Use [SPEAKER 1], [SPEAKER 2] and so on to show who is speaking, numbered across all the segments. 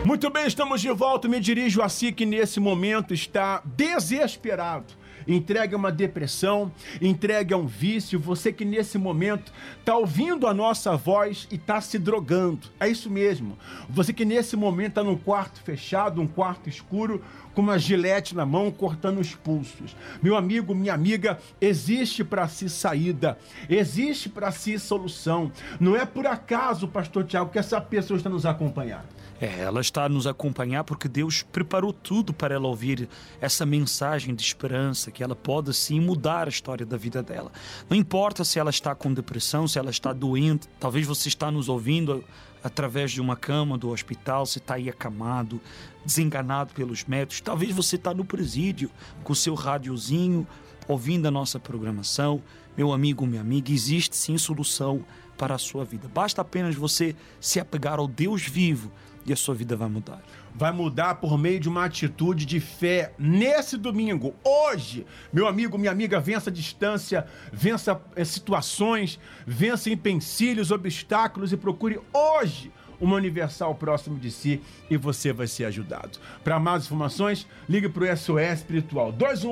[SPEAKER 1] Muito bem, estamos de volta. Me dirijo a si que nesse momento está desesperado, entregue a uma depressão, entregue a um vício. Você que nesse momento está ouvindo a nossa voz e está se drogando. É isso mesmo. Você que nesse momento está num quarto fechado, um quarto escuro, com uma gilete na mão, cortando os pulsos. Meu amigo, minha amiga, existe para si saída, existe para si solução. Não é por acaso, pastor Tiago, que essa pessoa está nos acompanhando.
[SPEAKER 2] Ela está a nos acompanhar porque Deus preparou tudo para ela ouvir essa mensagem de esperança, que ela pode sim mudar a história da vida dela. Não importa se ela está com depressão, se ela está doente, talvez você está nos ouvindo através de uma cama do hospital, você está aí acamado, desenganado pelos médicos, talvez você está no presídio com o seu rádiozinho, ouvindo a nossa programação. Meu amigo, minha amiga, existe sim solução para a sua vida. Basta apenas você se apegar ao Deus vivo e a sua vida vai mudar.
[SPEAKER 1] Vai mudar por meio de uma atitude de fé nesse domingo, hoje. Meu amigo, minha amiga, vença a distância, vença situações, vença empecilhos, obstáculos e procure hoje uma Universal próximo de si e você vai ser ajudado. Para mais informações, ligue para o SOS Espiritual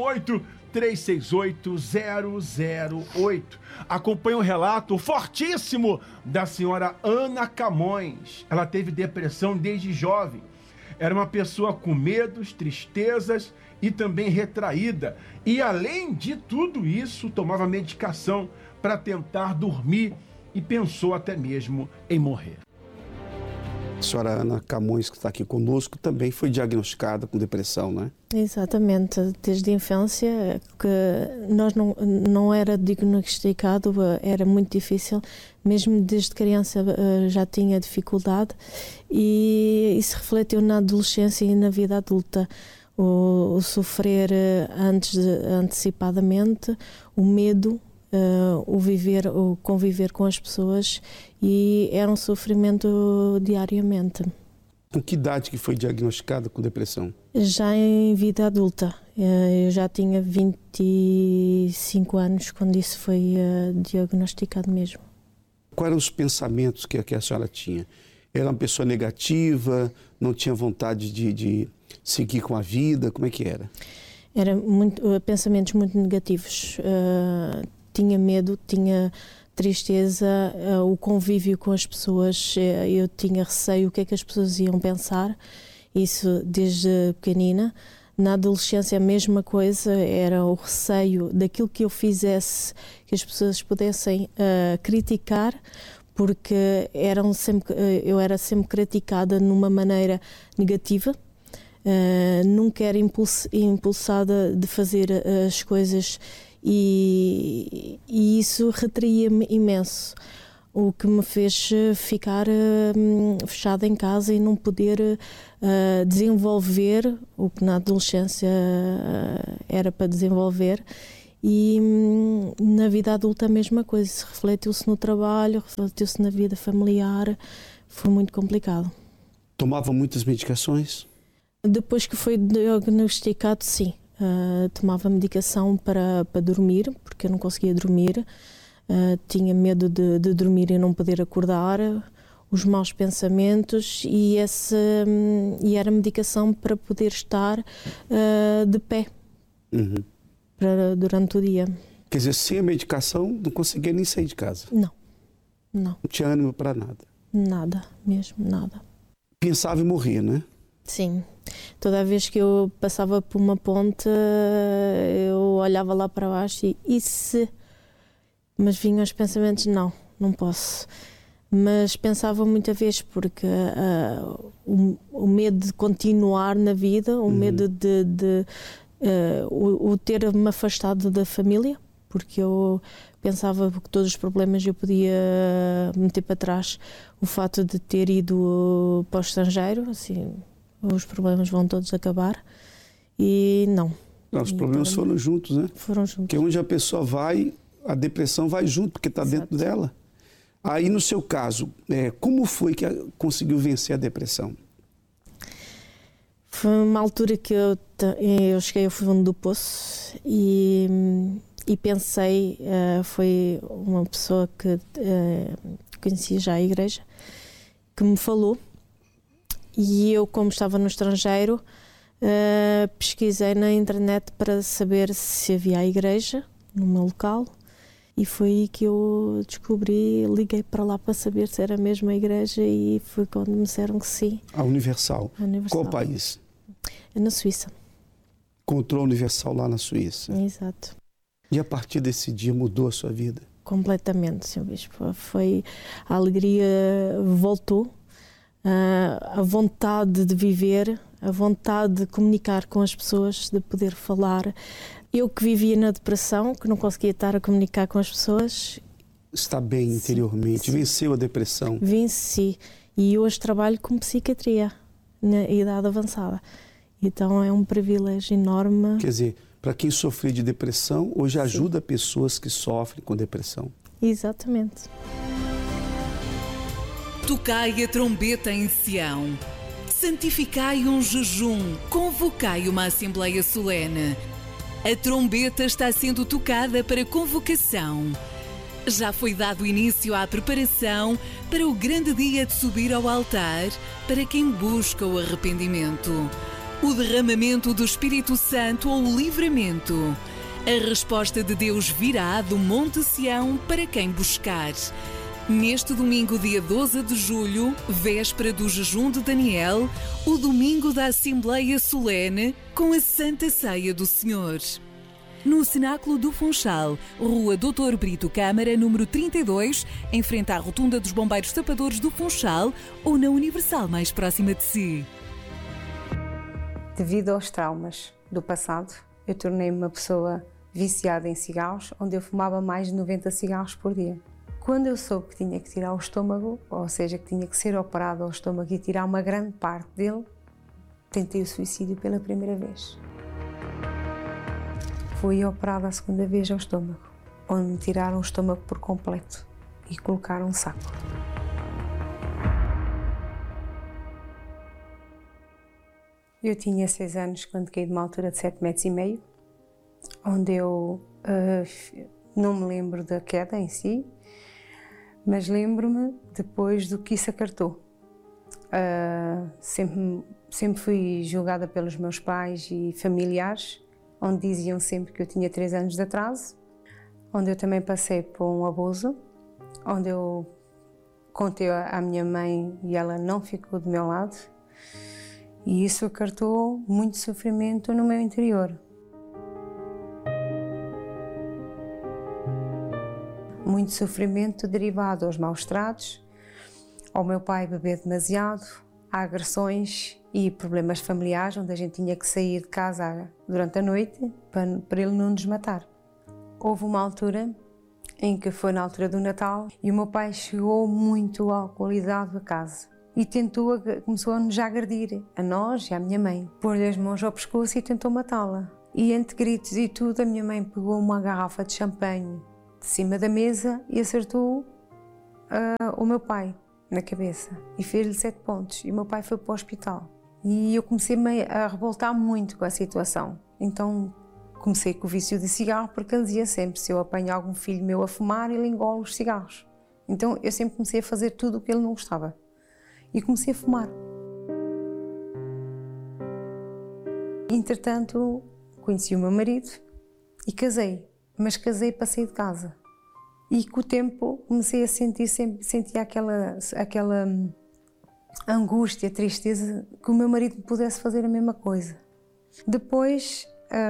[SPEAKER 1] 218-368-008. Acompanhe o relato fortíssimo da senhora Ana Camões. Ela teve depressão desde jovem. Era uma pessoa com medos, tristezas e também retraída. E além de tudo isso, tomava medicação para tentar dormir e pensou até mesmo em morrer.
[SPEAKER 3] A senhora Ana Camões, que está aqui conosco, também foi diagnosticada com depressão, não é?
[SPEAKER 4] Exatamente, desde a infância, que nós não era diagnosticado, era muito difícil, mesmo desde criança já tinha dificuldade e isso refletiu na adolescência e na vida adulta. O sofrer antecipadamente, o medo, o conviver com as pessoas, e era um sofrimento diariamente.
[SPEAKER 3] Com que idade que foi diagnosticada com depressão?
[SPEAKER 4] Já em vida adulta. Eu já tinha 25 anos quando isso foi diagnosticado mesmo.
[SPEAKER 3] Quais eram os pensamentos que a senhora tinha? Era uma pessoa negativa, não tinha vontade de seguir com a vida? Como é que era?
[SPEAKER 4] Era pensamentos muito negativos. Tinha medo, tinha tristeza, o convívio com as pessoas, eu tinha receio o que é que as pessoas iam pensar, isso desde pequenina. Na adolescência a mesma coisa, era o receio daquilo que eu fizesse, que as pessoas pudessem criticar, porque eu era sempre criticada numa maneira negativa. Nunca era impulsada de fazer as coisas e isso retraía-me imenso, o que me fez ficar fechada em casa e não poder desenvolver o que na adolescência era para desenvolver. E na vida adulta a mesma coisa, isso refletiu-se no trabalho, refletiu-se na vida familiar, foi muito complicado.
[SPEAKER 3] Tomava muitas medicações?
[SPEAKER 4] Depois que foi diagnosticado, sim. Tomava medicação para dormir, porque eu não conseguia dormir. Tinha medo de dormir e não poder acordar, os maus pensamentos e era medicação para poder estar de pé durante o dia.
[SPEAKER 3] Quer dizer, sem a medicação não conseguia nem sair de casa?
[SPEAKER 4] Não.
[SPEAKER 3] Não tinha ânimo para nada?
[SPEAKER 4] Nada, mesmo nada.
[SPEAKER 3] Pensava em morrer, né?
[SPEAKER 4] Sim. Toda vez que eu passava por uma ponte, eu olhava lá para baixo e se... Mas vinham os pensamentos, não posso. Mas pensava muita vez, porque o medo de continuar na vida, o medo de o ter-me afastado da família, porque eu pensava que todos os problemas eu podia meter para trás. O fato de ter ido para o estrangeiro, assim... os problemas vão todos acabar e não.
[SPEAKER 3] Os problemas foram juntos, né?
[SPEAKER 4] Foram juntos.
[SPEAKER 3] Porque onde a pessoa vai, a depressão vai junto, porque está dentro dela. Aí, no seu caso, como foi que conseguiu vencer a depressão?
[SPEAKER 4] Foi uma altura que eu cheguei ao fundo do poço e pensei, foi uma pessoa que conhecia já a igreja, que me falou E eu, como estava no estrangeiro, pesquisei na internet para saber se havia a igreja no meu local. E foi aí que eu descobri, liguei para lá para saber se era mesmo a igreja e foi quando me disseram que sim.
[SPEAKER 3] A Universal.
[SPEAKER 4] A Universal.
[SPEAKER 3] Qual país?
[SPEAKER 4] É na Suíça.
[SPEAKER 3] Encontrou a Universal lá na Suíça.
[SPEAKER 4] Exato.
[SPEAKER 3] E a partir desse dia mudou a sua vida?
[SPEAKER 4] Completamente, Sr. Bispo. Foi, a alegria voltou, a vontade de viver, a vontade de comunicar com as pessoas, de poder falar. Eu que vivia na depressão, que não conseguia estar a comunicar com as pessoas.
[SPEAKER 3] Está bem interiormente,
[SPEAKER 4] sim.
[SPEAKER 3] Venceu a depressão.
[SPEAKER 4] Venci. E hoje trabalho com psiquiatria, na idade avançada. Então é um privilégio enorme.
[SPEAKER 3] Quer dizer, para quem sofreu de depressão, hoje ajuda pessoas que sofrem com depressão.
[SPEAKER 4] Exatamente.
[SPEAKER 5] Tocai a trombeta em Sião. Santificai um jejum. Convocai uma assembleia solene. A trombeta está sendo tocada para convocação. Já foi dado início à preparação para o grande dia de subir ao altar para quem busca o arrependimento. O derramamento do Espírito Santo ou o livramento. A resposta de Deus virá do Monte Sião para quem buscar. Neste domingo, dia 12 de julho, véspera do jejum de Daniel, o domingo da Assembleia Solene com a Santa Ceia do Senhor. No Cenáculo do Funchal, Rua Doutor Brito Câmara, número 32, em frente à Rotunda dos Bombeiros Tapadores do Funchal ou na Universal mais próxima de si.
[SPEAKER 6] Devido aos traumas do passado, eu tornei-me uma pessoa viciada em cigarros, onde eu fumava mais de 90 cigarros por dia. Quando eu soube que tinha que tirar o estômago, ou seja, que tinha que ser operado ao estômago e tirar uma grande parte dele, tentei o suicídio pela primeira vez. Fui operada a segunda vez ao estômago, onde me tiraram o estômago por completo e colocaram um saco. Eu tinha 6 anos quando caí de uma altura de 7,5 metros, onde eu não me lembro da queda em si, mas lembro-me depois do que isso acartou. Sempre fui julgada pelos meus pais e familiares, onde diziam sempre que eu tinha 3 anos de atraso, onde eu também passei por um abuso, onde eu contei à minha mãe e ela não ficou do meu lado, e isso acartou muito sofrimento no meu interior. Muito sofrimento derivado aos maus tratos, ao meu pai beber demasiado, a agressões e problemas familiares, onde a gente tinha que sair de casa durante a noite para ele não nos matar. Houve uma altura em que foi na altura do Natal e o meu pai chegou muito alcoolizado a casa e começou a nos agredir, a nós e à minha mãe, pôr-lhe as mãos ao pescoço e tentou matá-la. E entre gritos e tudo, a minha mãe pegou uma garrafa de champanhe de cima da mesa e acertou o meu pai na cabeça e fez-lhe 7 pontos. E o meu pai foi para o hospital. E eu comecei a revoltar muito com a situação. Então comecei com o vício de cigarro, porque ele dizia sempre, se eu apanho algum filho meu a fumar, ele engole os cigarros. Então eu sempre comecei a fazer tudo o que ele não gostava. E comecei a fumar. Entretanto, conheci o meu marido e casei. Mas casei e passei de casa. E com o tempo comecei a sentir aquela angústia, tristeza, que o meu marido pudesse fazer a mesma coisa. Depois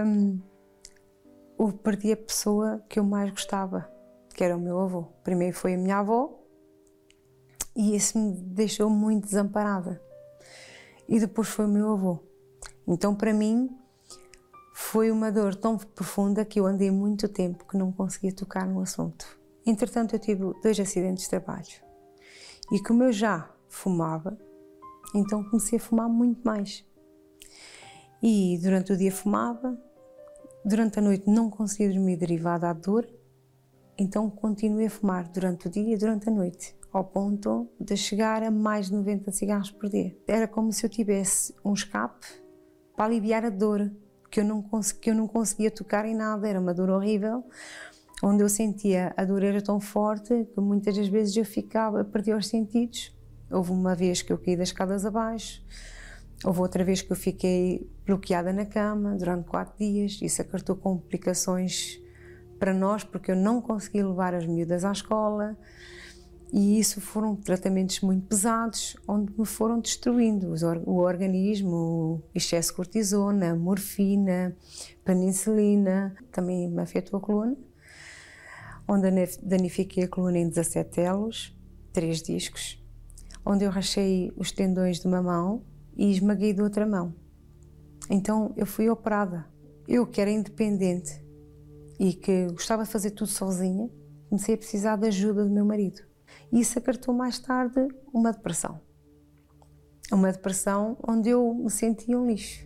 [SPEAKER 6] eu perdi a pessoa que eu mais gostava, que era o meu avô. Primeiro foi a minha avó e isso me deixou muito desamparada. E depois foi o meu avô. Então para mim foi uma dor tão profunda que eu andei muito tempo que não conseguia tocar no assunto. Entretanto, eu tive 2 acidentes de trabalho. E como eu já fumava, então comecei a fumar muito mais. E durante o dia fumava, durante a noite não conseguia dormir derivada à dor, então continuei a fumar durante o dia e durante a noite, ao ponto de chegar a mais de 90 cigarros por dia. Era como se eu tivesse um escape para aliviar a dor, que eu não conseguia tocar em nada, era uma dor horrível, onde eu sentia a dor era tão forte que muitas das vezes eu perdia os sentidos, Houve uma vez que eu caí das escadas abaixo, houve outra vez que eu fiquei bloqueada na cama durante 4 dias. Isso acarretou complicações para nós, porque eu não consegui levar as miúdas à escola. E isso foram tratamentos muito pesados, onde me foram destruindo o organismo, excesso de cortisona, morfina, penicilina. Também me afetou a coluna, onde danifiquei a coluna em 17 elos, 3 discos, onde eu rachei os tendões de uma mão e esmaguei de outra mão. Então eu fui operada. Eu que era independente e que gostava de fazer tudo sozinha, comecei a precisar da ajuda do meu marido. E isso acarretou mais tarde uma depressão. Uma depressão onde eu me sentia um lixo.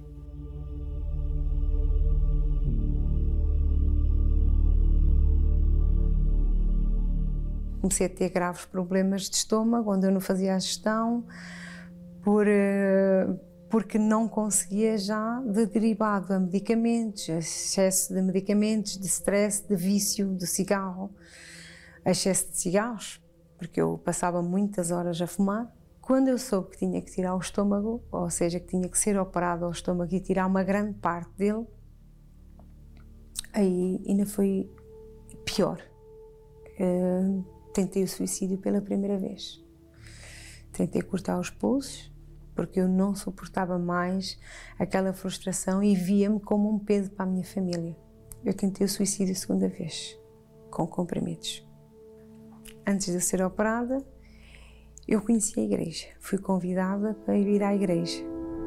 [SPEAKER 6] Comecei a ter graves problemas de estômago, onde eu não fazia a gestão, porque não conseguia já, de derivado a medicamentos, excesso de medicamentos, de stress, de vício, de cigarro, excesso de cigarros, porque eu passava muitas horas a fumar. Quando eu soube que tinha que tirar o estômago, ou seja, que tinha que ser operado ao estômago e tirar uma grande parte dele, aí ainda foi pior. Tentei o suicídio pela primeira vez. Tentei cortar os pulsos, porque eu não suportava mais aquela frustração e via-me como um peso para a minha família. Eu tentei o suicídio a segunda vez, com comprimidos. Antes de eu ser operada, eu conheci a igreja. Fui convidada para ir à igreja.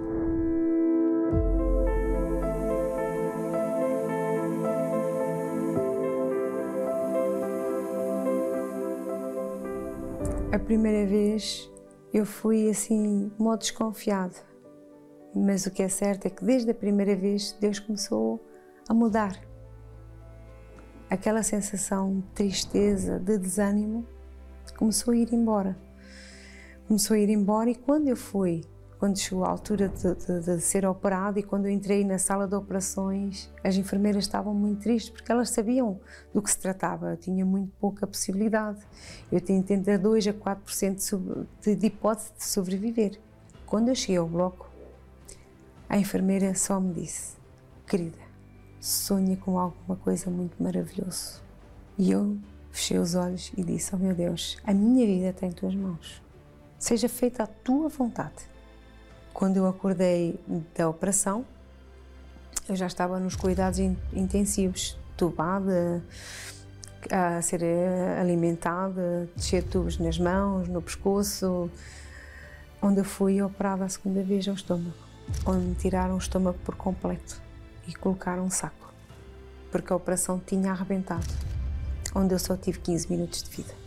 [SPEAKER 6] A primeira vez eu fui assim, modo desconfiado. Mas o que é certo é que desde a primeira vez Deus começou a mudar. Aquela sensação de tristeza, de desânimo, começou a ir embora. Começou a ir embora e quando chegou a altura de ser operada e quando eu entrei na sala de operações, as enfermeiras estavam muito tristes porque elas sabiam do que se tratava. Eu tinha muito pouca possibilidade. Eu tinha entre 2 a 4% de hipótese de sobreviver. Quando eu cheguei ao bloco, a enfermeira só me disse: querida, sonha com alguma coisa muito maravilhosa. E eu fechei os olhos e disse: oh meu Deus, a minha vida está em tuas mãos. Seja feita a tua vontade. Quando eu acordei da operação, eu já estava nos cuidados intensivos, tubada, a ser alimentada, cheia de tubos nas mãos, no pescoço, onde eu fui operada a segunda vez ao estômago, onde me tiraram o estômago por completo e colocaram um saco, porque a operação tinha arrebentado, onde eu só tive 15 minutos de vida.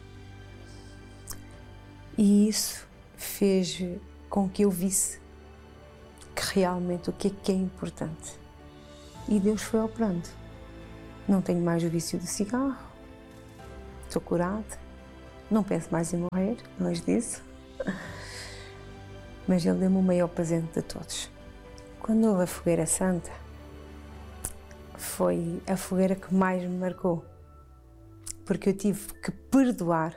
[SPEAKER 6] E isso fez com que eu visse que realmente o que é importante. E Deus foi operando. Não tenho mais o vício do cigarro, estou curada, não penso mais em morrer, longe disso. Mas Ele deu-me o maior presente de todos. Quando houve a fogueira santa, foi a fogueira que mais me marcou, porque eu tive que perdoar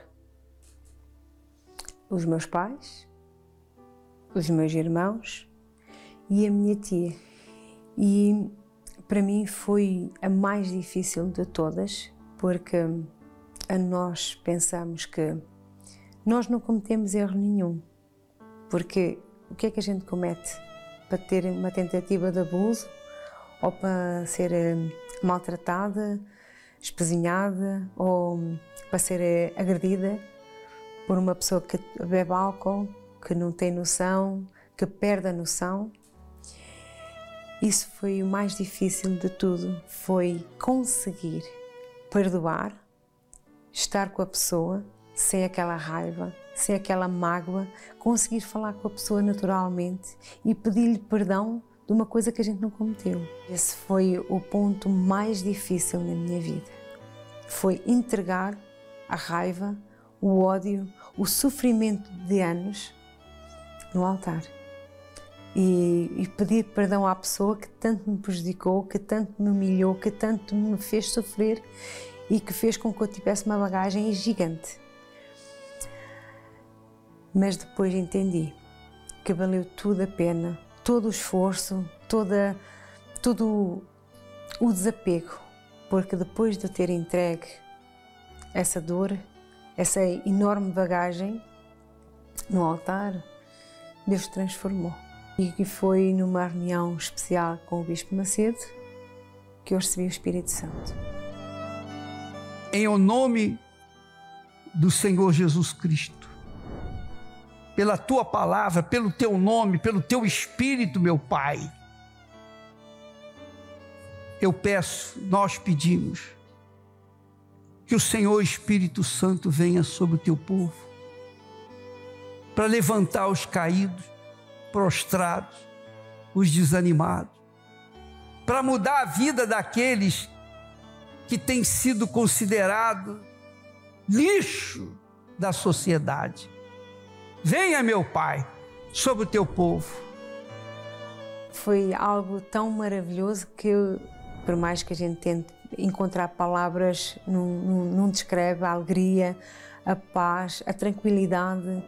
[SPEAKER 6] os meus pais, os meus irmãos e a minha tia. E para mim foi a mais difícil de todas, porque nós pensamos que nós não cometemos erro nenhum, porque o que é que a gente comete? Para ter uma tentativa de abuso ou para ser maltratada, espezinhada ou para ser agredida por uma pessoa que bebe álcool, que não tem noção, que perde a noção. Isso foi o mais difícil de tudo, foi conseguir perdoar, estar com a pessoa sem aquela raiva, sem aquela mágoa, conseguir falar com a pessoa naturalmente e pedir-lhe perdão de uma coisa que a gente não cometeu. Esse foi o ponto mais difícil na minha vida. Foi entregar a raiva, o ódio, o sofrimento de anos no altar. E pedir perdão à pessoa que tanto me prejudicou, que tanto me humilhou, que tanto me fez sofrer e que fez com que eu tivesse uma bagagem gigante. Mas depois entendi que valeu tudo a pena, todo o esforço, todo o desapego, porque depois de eu ter entregue essa dor, essa enorme bagagem no altar, Deus transformou. E foi numa reunião especial com o Bispo Macedo que eu recebi o Espírito Santo.
[SPEAKER 7] Em o nome do Senhor Jesus Cristo, pela Tua palavra, pelo Teu nome, pelo Teu Espírito, meu Pai, eu peço, nós pedimos, que o Senhor Espírito Santo venha sobre o Teu povo, para levantar os caídos, prostrados, os desanimados, para mudar a vida daqueles que têm sido considerados lixo da sociedade. Venha, meu Pai, sobre o Teu povo.
[SPEAKER 6] Foi algo tão maravilhoso que, por mais que a gente tente encontrar palavras, não descreve a alegria, a paz, a tranquilidade,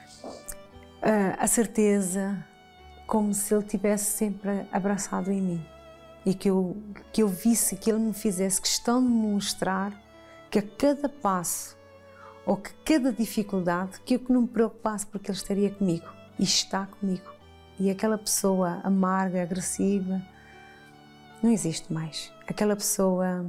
[SPEAKER 6] a certeza, como se Ele tivesse sempre abraçado em mim. E que eu visse, que Ele me fizesse questão de me mostrar que a cada passo, ou que cada dificuldade, que eu não me preocupasse porque Ele estaria comigo. E está comigo. E aquela pessoa amarga, agressiva, não existe mais. Aquela pessoa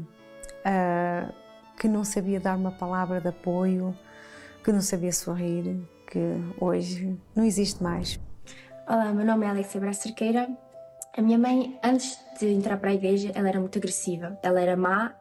[SPEAKER 6] que não sabia dar uma palavra de apoio, que não sabia sorrir, que hoje não existe mais.
[SPEAKER 8] Olá, meu nome é Alexia Braz Cerqueira. A minha mãe, antes de entrar para a igreja, ela era muito agressiva. Ela era má,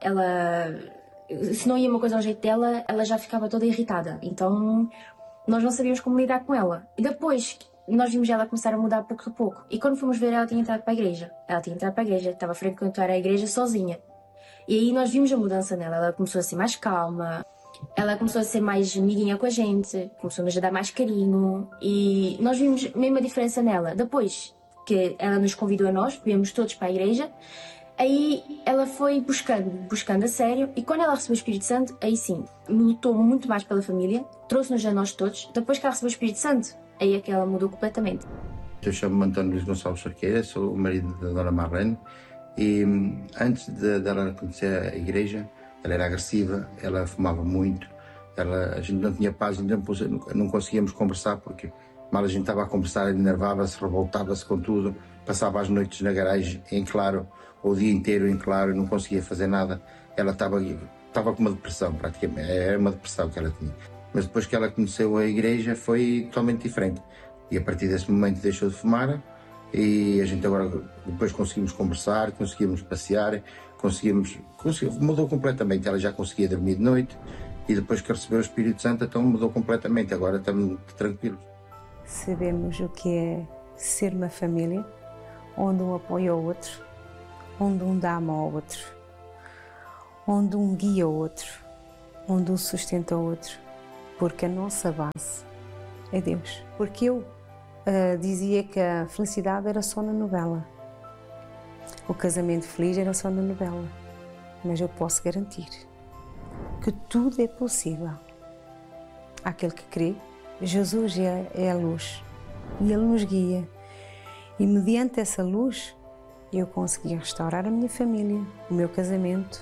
[SPEAKER 8] se não ia uma coisa ao jeito dela, ela já ficava toda irritada. Então, nós não sabíamos como lidar com ela. E depois, nós vimos ela começar a mudar pouco a pouco. E quando fomos ver, ela tinha entrado para a igreja. Estava a frequentar a igreja sozinha. E aí nós vimos a mudança nela. Ela começou a ser mais calma, ela começou a ser mais amiguinha com a gente, começou-nos a dar mais carinho. E nós vimos mesmo a diferença nela. Depois que ela nos convidou a nós, viemos todos para a igreja, aí ela foi buscando a sério, e quando ela recebeu o Espírito Santo, aí sim, lutou muito mais pela família, trouxe-nos a nós todos. Depois que ela recebeu o Espírito Santo, aí é que ela mudou completamente.
[SPEAKER 9] Eu chamo-me António Luís Gonçalves Cerqueira, sou o marido da Dona Marlene, e antes dela conhecer a igreja, ela era agressiva, ela fumava muito, a gente não tinha paz, não conseguíamos conversar, porque mal a gente estava a conversar, enervava-se, revoltava-se com tudo, passava as noites na garagem em claro, o dia inteiro em claro, não conseguia fazer nada. Ela estava com uma depressão, praticamente, era uma depressão que ela tinha. Mas depois que ela conheceu a igreja foi totalmente diferente. E a partir desse momento deixou de fumar, e a gente agora depois conseguimos conversar, conseguimos passear, mudou completamente. Ela já conseguia dormir de noite, e depois que recebeu o Espírito Santo, então mudou completamente. Agora estamos tranquilos.
[SPEAKER 6] Sabemos o que é ser uma família, onde um apoia o outro, onde um dá a mão ao outro, onde um guia o outro, onde um sustenta o outro, porque a nossa base é Deus. Porque eu dizia que a felicidade era só na novela, o casamento feliz era só na novela, mas eu posso garantir que tudo é possível àquele que crê. Jesus é a luz e Ele nos guia, e mediante essa luz eu consegui restaurar a minha família, o meu casamento,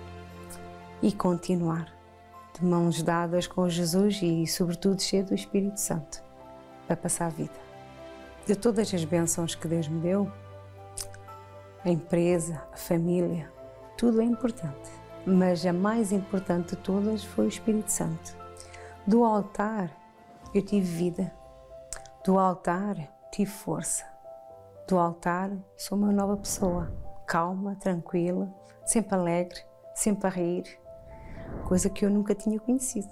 [SPEAKER 6] e continuar de mãos dadas com Jesus e sobretudo cheio do Espírito Santo para passar a vida. De todas as bênçãos que Deus me deu, a empresa, a família, tudo é importante, mas a mais importante de todas foi o Espírito Santo. Do altar eu tive vida, do altar tive força, do altar sou uma nova pessoa, calma, tranquila, sempre alegre, sempre a rir, coisa que eu nunca tinha conhecido.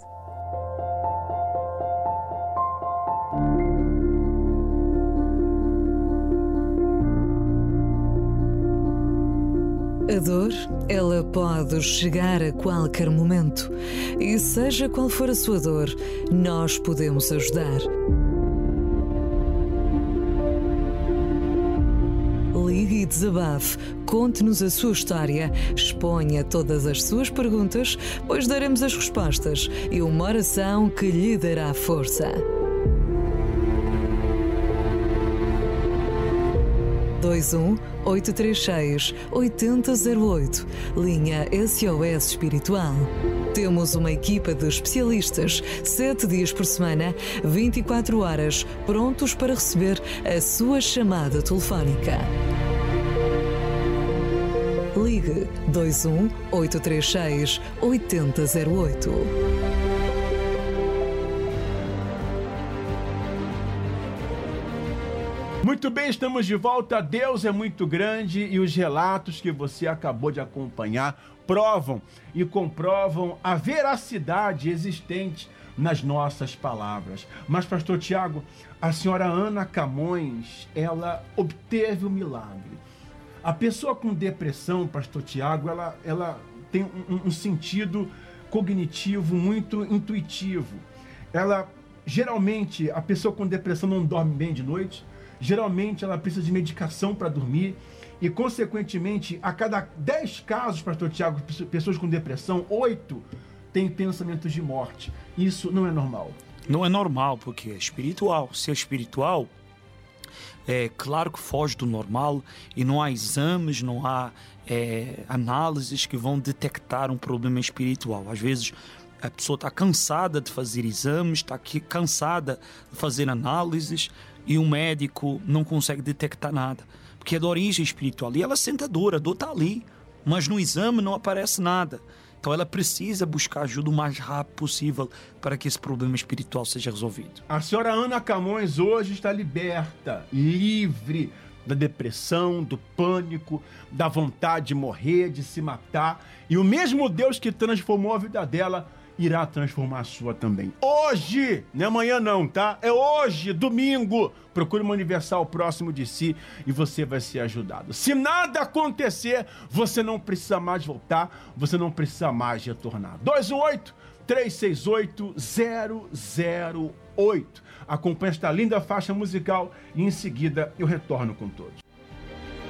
[SPEAKER 5] A dor, ela pode chegar a qualquer momento, e seja qual for a sua dor, nós podemos ajudar. Ligue e desabafe, conte-nos a sua história, exponha todas as suas perguntas, pois daremos as respostas e uma oração que lhe dará força. 21 836 8008. Linha SOS Espiritual. Temos uma equipa de especialistas, 7 dias por semana, 24 horas, prontos para receber a sua chamada telefónica. Ligue 21 836 8008.
[SPEAKER 1] Muito bem, estamos de volta. Deus é muito grande e os relatos que você acabou de acompanhar provam e comprovam a veracidade existente nas nossas palavras. Mas, pastor Tiago, a senhora Ana Camões, ela obteve o milagre. A pessoa com depressão, pastor Tiago, ela tem um sentido cognitivo muito intuitivo. Geralmente, a pessoa com depressão não dorme bem de noite. Geralmente, ela precisa de medicação para dormir. E, consequentemente, a cada 10 casos, pastor Tiago, pessoas com depressão, 8 têm pensamentos de morte. Isso não é normal.
[SPEAKER 2] Não é normal, porque é espiritual. Se é espiritual, é claro que foge do normal e não há exames, não há análises que vão detectar um problema espiritual. Às vezes, a pessoa está cansada de fazer exames, está cansada de fazer análises e o médico não consegue detectar nada, porque é de origem espiritual. E ela sente a dor está ali, mas no exame não aparece nada. Então ela precisa buscar ajuda o mais rápido possível para que esse problema espiritual seja resolvido.
[SPEAKER 1] A senhora Ana Camões hoje está liberta, livre da depressão, do pânico, da vontade de morrer, de se matar. E o mesmo Deus que transformou a vida dela irá transformar a sua também. Hoje, não é amanhã não, tá? É hoje, domingo. Procure uma Universal próximo de si e você vai ser ajudado. Se nada acontecer, você não precisa mais voltar, você não precisa mais retornar. 218-368-008. Acompanhe esta linda faixa musical e em seguida eu retorno com todos.